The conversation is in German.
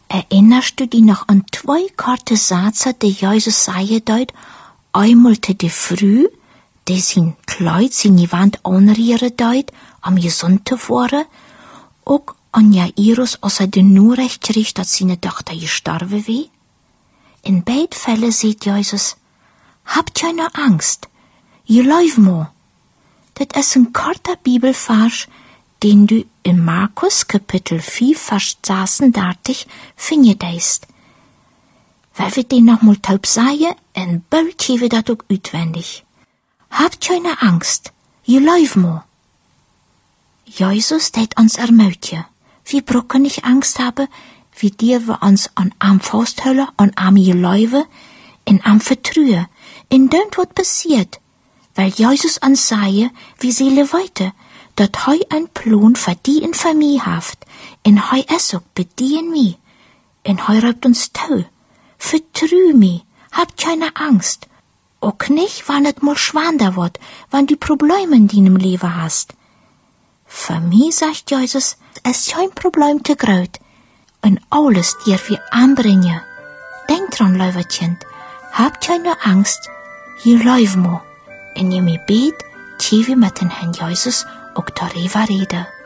Erinnerst du dich noch an 2 korte Sätze, die Jesus sagen dort? Einmal te de früh, die sein Kleid, seine Wand anrieren dort, am gesund te worden. Auch an Jairus, als de nur recht kreeg, dat seine Tochter gestorben wie. In beide Fälle sieht Jesus, habt keine Angst, geloof mo. Dat is een korter Bibelvers, den du in Markus Kapitel 4, Vers 36 findest. Weil wir den noch mal taub sagen, en bald geven dat ook uitwendig. Habt keine Angst, geloof mo. Jesus deed ons ermuitigen. Wir brauchen nicht Angst haben, wie dir wir uns an am vasthullen, an am geloven, en am vertrauen. En dan wat passiert, weil Jesus uns sagt, wie seele weiter, dat hij een Plan für die en für mich haft, en hij is ook bei die en mij, en hij ruft uns toe. Vertrau mich, habt keine Angst, auch nicht, wann het mal schwander wird, wann du Probleme in deinem Leben hast. Für mich, sagt Jesus, ist kein Problem te groß, und alles dir wir anbringen. Denk dran, Leuwertchen, habt keine Angst, geloof mo. En je me beet, tje we met den Herrn Jesus ook darüber reden.